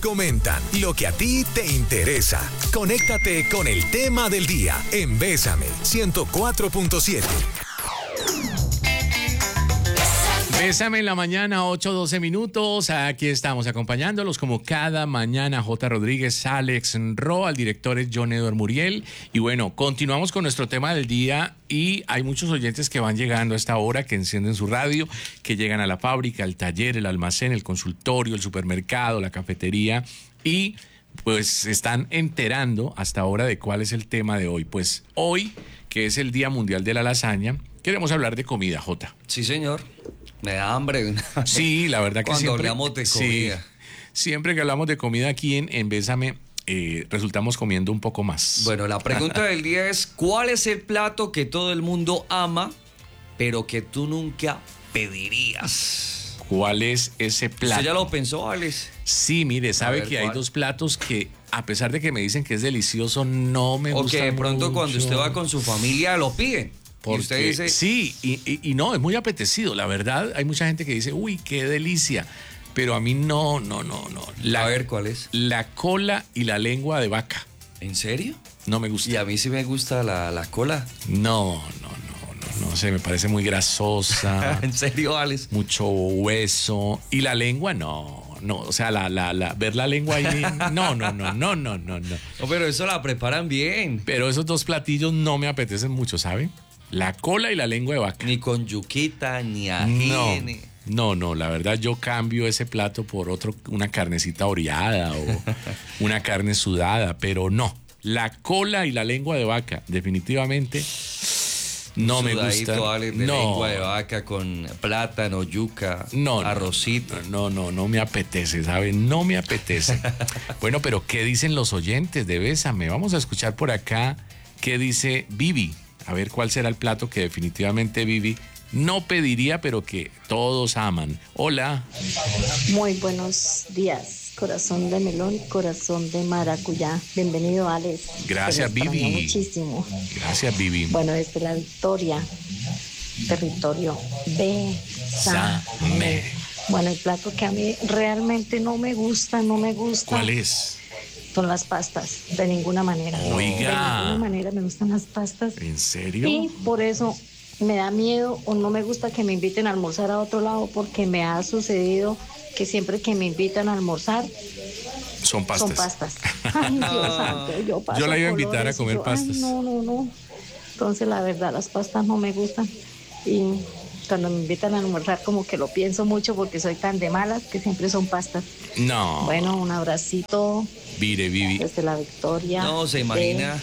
Comentan lo que a ti te interesa. Conéctate con el tema del día en Bésame 104.7. Bésame en la mañana, 8:12 minutos. Aquí estamos acompañándolos como cada mañana. J. Rodríguez, Alex Roa, el director es John Edward Muriel. Y bueno, continuamos con nuestro tema del día. Y hay muchos oyentes que van llegando a esta hora, que encienden su radio, que llegan a la fábrica, el taller, el almacén, el consultorio, el supermercado, la cafetería. Y pues se están enterando hasta ahora de cuál es el tema de hoy. Pues hoy, que es el Día Mundial de la Lasaña, queremos hablar de comida, Jota. Sí, señor. Me da hambre. Sí, la verdad que Cuando siempre hablamos de comida. Sí, siempre que hablamos de comida aquí en Bésame, resultamos comiendo un poco más. Bueno, la pregunta del día es: ¿cuál es el plato que todo el mundo ama, pero que tú nunca pedirías? ¿Cuál es ese plato? ¿Usted ya lo pensó, Alex? Sí, mire, sabe ver, que hay ¿cuál? dos platos que, a pesar de que me dicen que es delicioso, no me gustan. O que de pronto mucho. cuando usted va con su familia lo piden. Porque, y usted dice... Sí, y no, es muy apetecido. La verdad, hay mucha gente que dice, uy, qué delicia. Pero a mí no. A ver, ¿cuál es? La cola y la lengua de vaca. ¿En serio? No me gusta. Y a mí sí me gusta la cola. No sé, me parece muy grasosa. ¿En serio, Alex? Mucho hueso. Y la lengua, no, o sea, ver la lengua ahí, no. No, pero eso la preparan bien. Pero esos dos platillos no me apetecen mucho, ¿sabe? La cola y la lengua de vaca. Ni con yuquita, ni ají. No, la verdad yo cambio ese plato por una carnecita oreada o una carne sudada, pero no. La cola y la lengua de vaca, definitivamente... No me gusta. De lengua de vaca con plátano, yuca, arrocito. No me apetece, ¿sabe? No me apetece. Bueno, pero ¿qué dicen los oyentes de Bésame? Vamos a escuchar por acá qué dice Vivi. A ver cuál será el plato que definitivamente Vivi no pediría, pero que todos aman. Hola. Muy buenos días. Corazón de melón, corazón de maracuyá. Bienvenido, Alex. Gracias, Vivi. Muchísimo. Gracias, Vivi. Bueno, desde la Victoria, territorio Bésame. Bueno, el plato que a mí realmente no me gusta. ¿Cuál es? Son las pastas, de ninguna manera. Oiga. De ninguna manera me gustan las pastas. ¿En serio? Y por eso me da miedo o no me gusta que me inviten a almorzar a otro lado, porque me ha sucedido que siempre que me invitan a almorzar son pastas. Ay, Dios santo, yo la iba a invitar a comer pastas. Ay, no. Entonces, la verdad, las pastas no me gustan. Y cuando me invitan a almorzar, como que lo pienso mucho porque soy tan de malas que siempre son pastas. No. Bueno, un abracito. Mire, Vivi. Desde la Victoria. No, se imagina.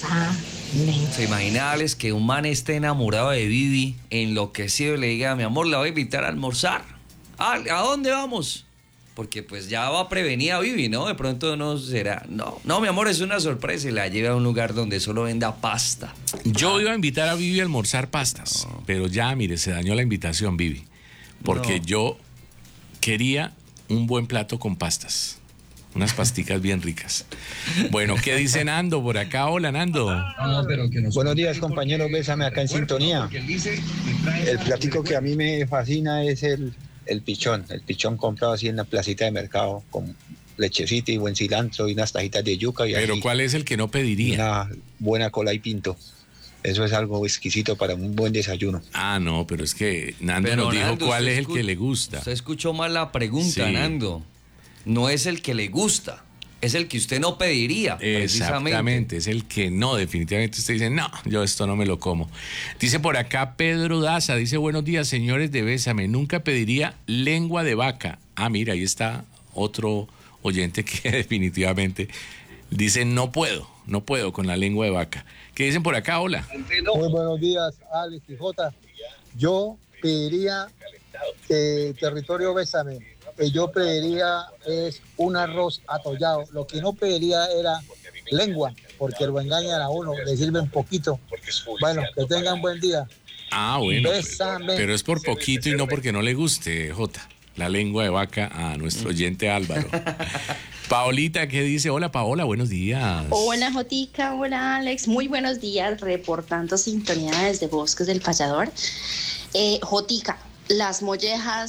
Se imagina, Alex, que un man esté enamorado de Vivi, enloquecido, y le diga: mi amor, la voy a invitar a almorzar. ¿A dónde vamos? Porque pues ya va prevenida Vivi, ¿no? De pronto no será. No, mi amor, es una sorpresa, y la lleva a un lugar donde solo venda pasta. Yo iba a invitar a Vivi a almorzar pastas, pero ya, mire, se dañó la invitación, Vivi. Porque yo quería un buen plato con pastas. Unas pasticas bien ricas. Bueno, ¿qué dice Nando por acá? Hola, Nando. Buenos días, compañeros. Bésame acá en sintonía. El platico que a mí me fascina es el pichón. El pichón comprado así en la placita de mercado con lechecita y buen cilantro y unas tajitas de yuca. Pero ¿cuál es el que no pediría? Una buena cola y pinto. Eso es algo exquisito para un buen desayuno. Ah, no, pero es que Nando nos dijo cuál es el que le gusta. Usted escuchó mal la pregunta, sí. Nando. No es el que le gusta, es el que usted no pediría. Exactamente, es el que no, definitivamente usted dice, no, yo esto no me lo como. Dice por acá Pedro Daza, dice: buenos días, señores de Bésame, nunca pediría lengua de vaca. Ah, mira, ahí está otro oyente que definitivamente dice: no puedo con la lengua de vaca. ¿Qué dicen por acá? Hola. Muy buenos días, Alex y Jota. Yo pediría territorio Bésame. Yo pediría es un arroz atollado. Lo que no pediría era lengua, porque lo engañan a uno, le sirven poquito. Bueno, que tengan buen día. Ah, bueno, Bésame. Pero es por poquito y no porque no le guste, Jota, la lengua de vaca a nuestro oyente Álvaro. Paolita, ¿qué dice? Hola, Paola, buenos días. Hola, Jotica, hola, Alex. Muy buenos días, reportando sintonía desde Bosques del Payador. Jotica, las mollejas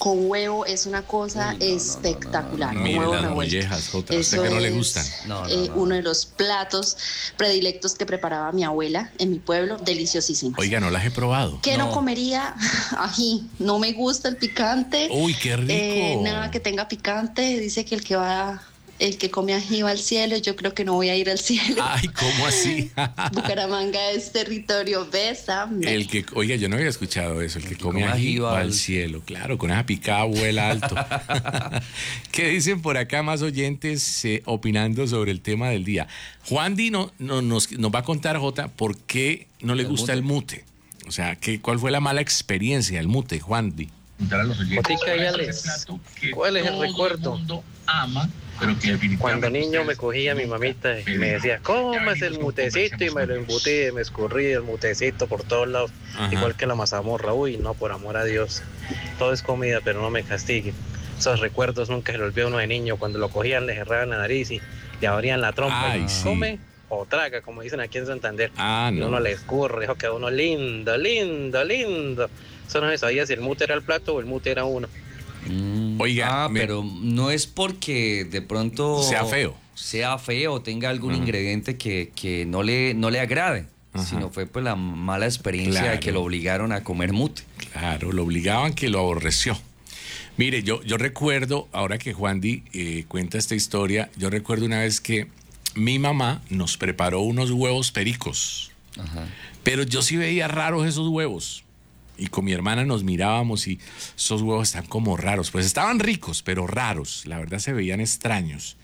con huevo es una cosa espectacular. Mire Huevo las revuelto. mollejas, Jota, ¿a usted Eso que no le es, gustan? uno de los platos predilectos que preparaba mi abuela en mi pueblo, deliciosísimos. Oiga, no las he probado. ¿Qué no comería? Ají. No me gusta el picante. Uy, qué rico. Nada que tenga picante. Dice que el que come ají va al cielo. Yo creo que no voy a ir al cielo. Ay, ¿cómo así? Bucaramanga es territorio, bésame. Oiga, yo no había escuchado eso. El que come ají va al cielo. Claro, con esa picada vuela alto. ¿Qué dicen por acá más oyentes opinando sobre el tema del día? Juan Di nos va a contar, Jota, por qué no le gusta el mute. O sea, ¿cuál fue la mala experiencia del mute, Juan Di? Jotica y Alex, ¿cuál es el recuerdo? Cuando niño me cogía mi mamita y me decía, comas el mutecito, y me lo embutí, me escurrí el mutecito por todos lados, igual que la mazamorra. Uy, no, por amor a Dios, todo es comida, pero no me castiguen. Esos recuerdos nunca se los olvida uno de niño, cuando lo cogían le cerraban la nariz y le abrían la trompa. Ay, y sí. come o traga, como dicen aquí en Santander. No. Y uno le escurre, eso queda uno lindo. Eso no se sabía si el mute era el plato o el mute era uno. Oiga, pero no es porque de pronto sea feo o tenga algún ingrediente que no le agrade, sino fue pues la mala experiencia de que lo obligaron a comer mute. Claro, lo obligaban, que lo aborreció. Mire, yo recuerdo, ahora que Juan Di cuenta esta historia, yo recuerdo una vez que mi mamá nos preparó unos huevos pericos, pero yo sí veía raros esos huevos. Y con mi hermana nos mirábamos y esos huevos están como raros. Pues estaban ricos, pero raros. La verdad se veían extraños.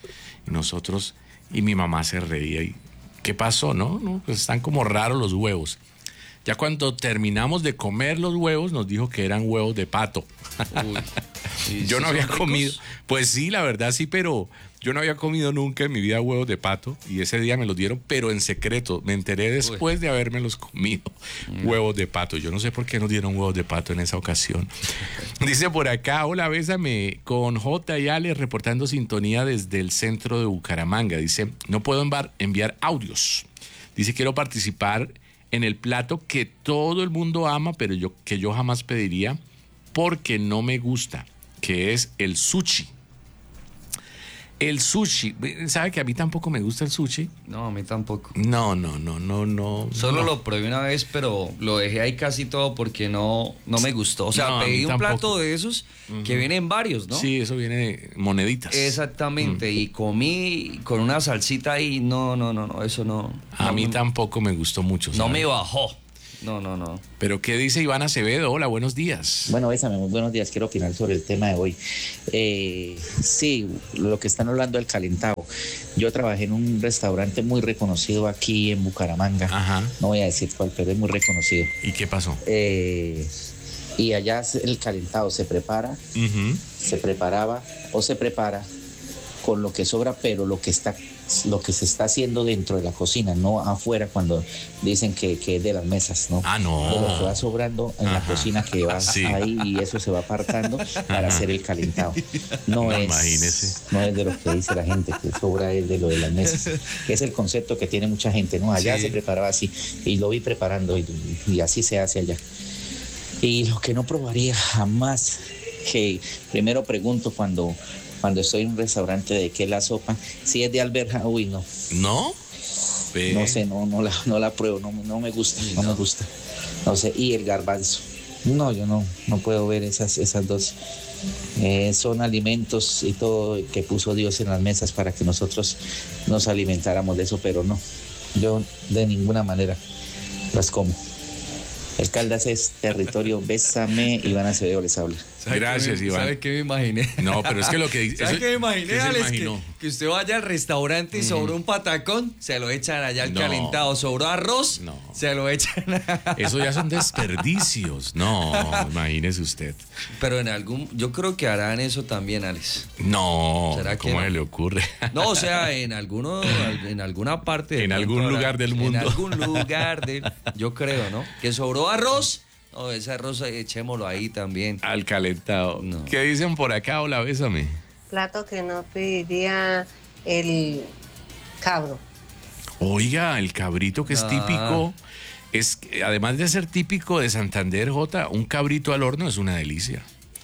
Y mi mamá se reía. ¿Y qué pasó? No, pues están como raros los huevos. Ya cuando terminamos de comer los huevos, nos dijo que eran huevos de pato. Uy, yo no había comido. Pues sí, la verdad sí, pero yo no había comido nunca en mi vida huevos de pato. Y ese día me los dieron, pero en secreto. Me enteré después de habérmelos comido. Huevos de pato. Yo no sé por qué nos dieron huevos de pato en esa ocasión. Dice por acá, hola, bésame, con J y Ale reportando sintonía desde el centro de Bucaramanga. Dice, no puedo enviar audios. Dice, quiero participar en el plato que todo el mundo ama, pero que yo jamás pediría porque no me gusta, que es el sushi. El sushi, ¿sabe que a mí tampoco me gusta el sushi? No, a mí tampoco. No. Solo lo probé una vez, pero lo dejé ahí casi todo porque no me gustó. O sea, pedí un plato de esos que vienen varios, ¿no? Sí, eso viene moneditas. Exactamente, y comí con una salsita ahí. No, eso no. A mí tampoco me gustó mucho. No me bajó. No. Pero ¿qué dice Iván Acevedo? Hola, buenos días. Bueno, bésame, muy buenos días. Quiero opinar sobre el tema de hoy. Sí, lo que están hablando del calentado. Yo trabajé en un restaurante muy reconocido aquí en Bucaramanga. No voy a decir cuál, pero es muy reconocido. ¿Y qué pasó? Y allá el calentado se prepara, se preparaba o se prepara con lo que sobra, pero lo que se está haciendo dentro de la cocina, no afuera cuando dicen que es de las mesas, ¿no? No. De lo que va sobrando en la cocina, que va ahí y eso se va apartando para hacer el calentado. Imagínese. No es de lo que dice la gente, que sobra es de lo de las mesas. Es el concepto que tiene mucha gente, ¿no? Allá se preparaba así y lo vi preparando y así se hace allá. Y lo que no probaría jamás, que primero pregunto cuando estoy en un restaurante de qué es la sopa, si es de alberja, uy, no. ¿No? No sé, no la pruebo, no me gusta, no me gusta. No sé, y el garbanzo. No, yo no puedo ver esas dos. Son alimentos y todo que puso Dios en las mesas para que nosotros nos alimentáramos de eso, pero no, yo de ninguna manera las como. El Caldas es territorio, bésame, Iván Acevedo les habla. Gracias, Iván. ¿Sabe qué me imaginé? No, pero es que lo que dice. ¿Sabe qué me imaginé, Alex? imaginó? Que usted vaya al restaurante y sobró un patacón, se lo echan allá al calentado. Sobró arroz, se lo echan. Eso ya son desperdicios. No, imagínese usted. Pero yo creo que harán eso también, Alex. No, ¿será que ¿cómo no? se le ocurre? No, o sea, en alguna parte. En algún lugar del mundo. En algún lugar yo creo, ¿no? Que sobró arroz. No, ese arroz echémoslo ahí también. Al calentado. No. ¿Qué dicen por acá? Hola, bésame. Plato que no pediría el cabro. Oiga, el cabrito que es típico. Además de ser típico de Santander, Jota, un cabrito al horno es una delicia.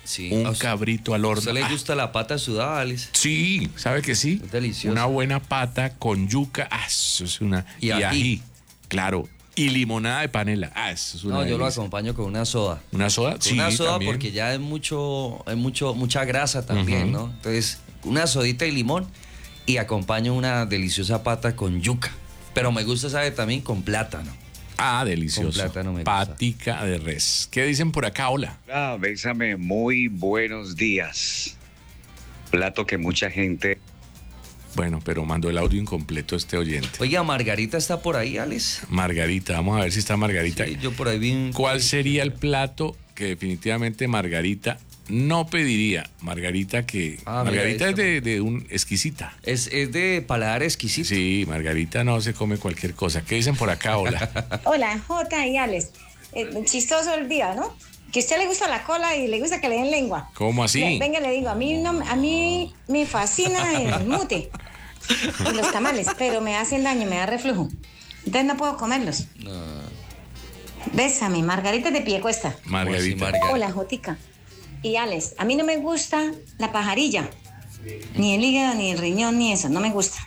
Sí. Un cabrito al horno. ¿A usted le gusta la pata sudada, Alex? Sí, ¿sabe que sí? Es delicioso. Una buena pata con yuca, eso es una... Y ají. claro. Y limonada de panela, eso es una No, yo lo delicia. acompaño con una soda. ¿Una soda? Sí, Una soda también. porque ya es mucha grasa también, ¿no? Entonces, una sodita y limón y acompaño una deliciosa pata con yuca. Pero me gusta, ¿sabe? También con plátano. Ah, delicioso. Con plátano me gusta. Patica de res. ¿Qué dicen por acá? Hola. Hola, Bésame, muy buenos días. Plato que mucha gente... Bueno, pero mandó el audio incompleto este oyente. Oiga, Margarita está por ahí, Alex. Margarita, vamos a ver si está Margarita. Sí, yo por ahí vi un... ¿Cuál sería el plato que definitivamente Margarita no pediría? Margarita que... Margarita es de un exquisita. Es de paladar exquisito. Sí, Margarita no se come cualquier cosa. ¿Qué dicen por acá? Hola. Hola, Jota y Alex. Chistoso el día, ¿no? Que a usted le gusta la cola y le gusta que le den lengua. ¿Cómo así? Venga, le digo, a mí me fascina el mute y los tamales, pero me hacen daño, me da reflujo. Entonces no puedo comerlos. No. Bésame, Margarita de Piecuesta. Margarita. Hola, Jotica. Y Alex, a mí no me gusta la pajarilla. Ni el hígado, ni el riñón, ni eso. No me gusta.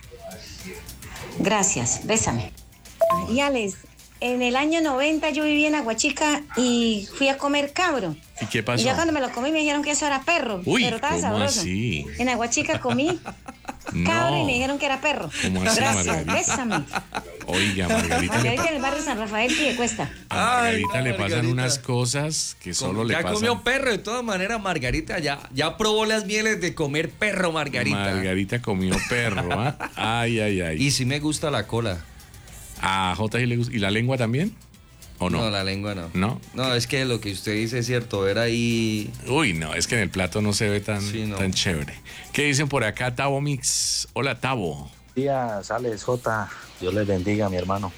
Gracias, bésame. Y Alex, en el año 90 yo viví en Aguachica y fui a comer cabro. ¿Y qué pasó? Y ya cuando me lo comí me dijeron que eso era perro. Uy, pero estaba ¿cómo sabroso. así? En Aguachica comí cabro y me dijeron que era perro. ¿Cómo así, Gracias, Margarita? bésame. Oiga, Margarita. Margarita en el barrio San Rafael Piedecuesta. A Margarita Ay, le pasan Margarita. unas cosas que solo le Ya pasan. comió perro, de todas maneras, Margarita ya probó las mieles de comer perro, Margarita. Margarita comió perro, ¿ah? Ay, ay, ay. Y sí me gusta la cola. ¿A J le gusta? ¿Y la lengua también? ¿O no? No, la lengua no. ¿No? No, es que lo que usted dice es cierto, ver ahí... Uy, no, es que en el plato no se ve tan, Sí, no. tan chévere. ¿Qué dicen por acá, Tavo Mix? Hola, Tavo. Días, Alex, Jota, Dios les bendiga, mi hermano.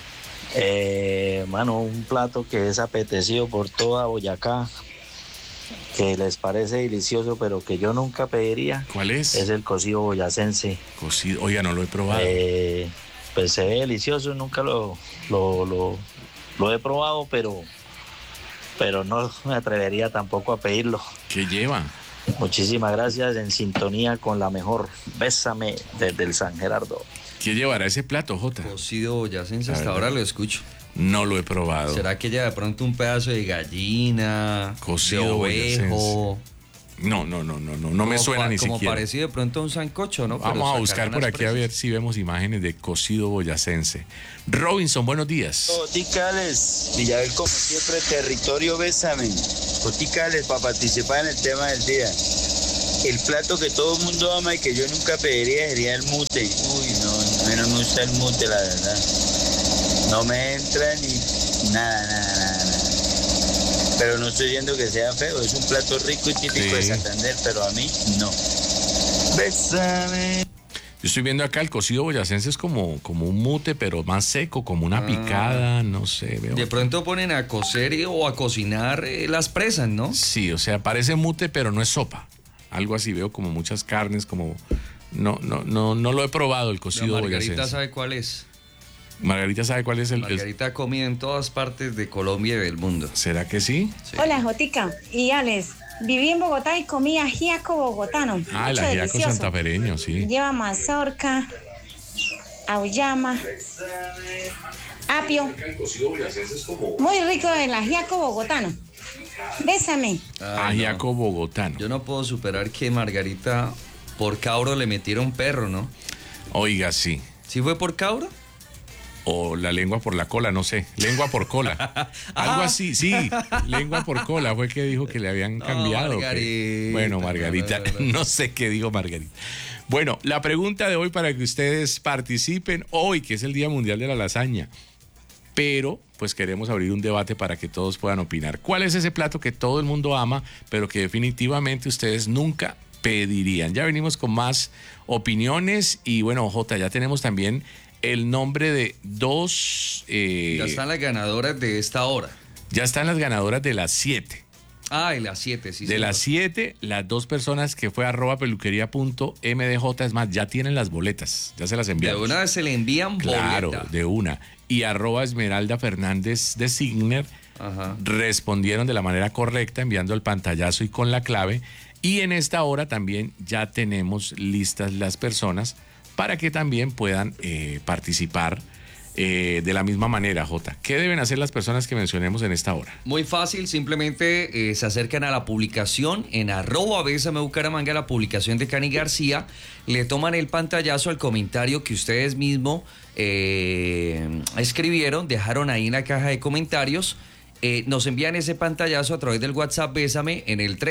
Mano, un plato que es apetecido por toda Boyacá, que les parece delicioso, pero que yo nunca pediría. ¿Cuál es? Es el cocido boyacense. Cocido, oiga, no lo he probado. Pues se ve delicioso, nunca lo he probado, pero no me atrevería tampoco a pedirlo. ¿Qué lleva? Muchísimas gracias, en sintonía con la mejor. Bésame desde el San Gerardo. ¿Qué llevará ese plato, Jota? Cocido boyacense, La hasta verdad. ahora lo escucho. No lo he probado. ¿Será que lleva de pronto un pedazo de gallina, Cocido de ovejo? No me suena ni como siquiera. parecido de pronto a un sancocho, ¿no? Pero Vamos a sacarán buscar por las aquí a presas. ver si vemos imágenes de cocido boyacense. Robinson, buenos días. Boticales, Villaverde como siempre, territorio Bésame. Boticales, para participar en el tema del día. El plato que todo el mundo ama y que yo nunca pediría sería el mute. Uy, no, a mí no me gusta el mute, la verdad. No me entra ni nada. Pero no estoy diciendo que sea feo, es un plato rico y típico de Santander, pero a mí no. Bésame. Yo estoy viendo acá el cocido boyacense es como un mute, pero más seco, como una picada, no sé. Veo. De pronto ponen a cocer o a cocinar las presas, ¿no? Sí, o sea, parece mute, pero no es sopa. Algo así, veo como muchas carnes, como... No lo he probado el cocido Margarita boyacense. sabe cuál es. Margarita sabe cuál es el... Margarita ha comido en todas partes de Colombia y del mundo. ¿Será que sí? Hola, Jotica y Alex. Viví en Bogotá y comí ajíaco bogotano. Ah, el Mucho ajiaco delicioso. santafereño, sí. Lleva mazorca, auyama, apio. Muy rico el ajiaco bogotano. Bésame. Ajiaco bogotano. Yo no puedo superar que Margarita por cabro le metiera un perro, ¿no? Oiga, sí. ¿Sí fue por cabro? O la lengua por la cola, no sé. Lengua por cola. Algo así, sí. Lengua por cola fue que dijo que le habían cambiado. Margarita. Bueno, Margarita, no sé qué dijo Margarita. Bueno, la pregunta de hoy para que ustedes participen hoy, que es el Día Mundial de la Lasaña. Pero, pues queremos abrir un debate para que todos puedan opinar. ¿Cuál es ese plato que todo el mundo ama, pero que definitivamente ustedes nunca pedirían? Ya venimos con más opiniones y bueno, Jota, ya tenemos también el nombre de dos... Ya están las ganadoras de esta hora. Ya están las ganadoras de las 7. Ah, y las 7, sí. De las 7, las dos personas que fue @peluquería.mdj, es más, ya tienen las boletas, ya se las enviaron. De una vez se le envían Claro, boleta. de una. Y @Esmeralda Fernández de Signer respondieron de la manera correcta, enviando el pantallazo y con la clave. Y en esta hora también ya tenemos listas las personas para que también puedan participar de la misma manera, Jota. ¿Qué deben hacer las personas que mencionemos en esta hora? Muy fácil, simplemente se acercan a la publicación en @BésameBucaramanga, la publicación de Cani García, le toman el pantallazo al comentario que ustedes mismos escribieron, dejaron ahí en la caja de comentarios. Nos envían ese pantallazo a través del WhatsApp Bésame en el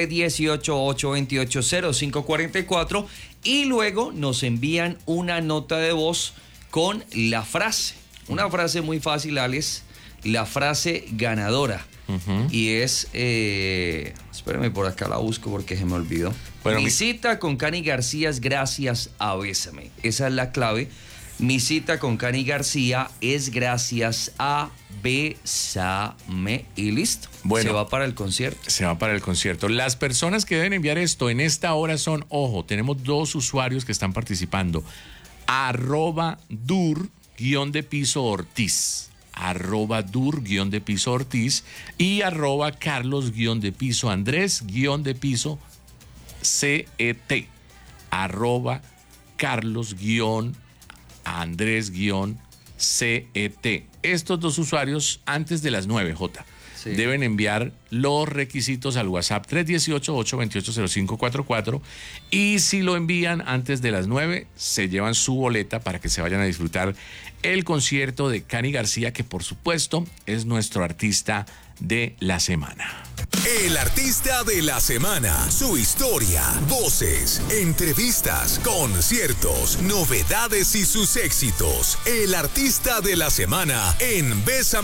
318-828-0544 y luego nos envían una nota de voz con la frase. Una frase muy fácil, Alex, la frase ganadora. Y es, espérame, por acá la busco porque se me olvidó. Bueno, mi cita con Cani García es gracias a Bésame. Esa es la clave. Mi cita con Cani García es gracias a Bésame y listo. Bueno, se va para el concierto. Se va para el concierto. Las personas que deben enviar esto en esta hora son, ojo, tenemos 2 usuarios que están participando. @dur_Ortiz. @dur_Ortiz y @Carlos_Andrés_CET. @Carlos_Andrés_CET. Estos 2 usuarios antes de las 9, Jota. Sí. Deben enviar los requisitos al WhatsApp 318-828-0544 y si lo envían antes de las 9 se llevan su boleta para que se vayan a disfrutar el concierto de Cani García, que por supuesto es nuestro artista de la semana. El artista de la semana, su historia, voces, entrevistas, conciertos, novedades y sus éxitos. El artista de la semana en Bésame.